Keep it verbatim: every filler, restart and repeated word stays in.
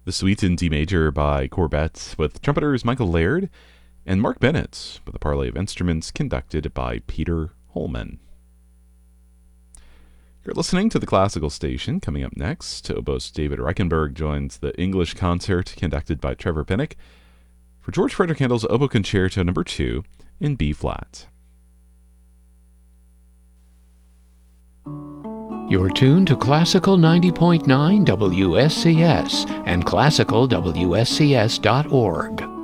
The Suite in D Major by Corbett with trumpeters Michael Laird and Mark Bennett with a parley of instruments conducted by Peter Holman. You're listening to the Classical Station. Coming up next, oboist David Reichenberg joins the English Concert conducted by Trevor Pinnock for George Frederick Handel's Oboe Concerto Number two in B-flat. You're tuned to Classical ninety point nine W S C S and classical W S C S dot org.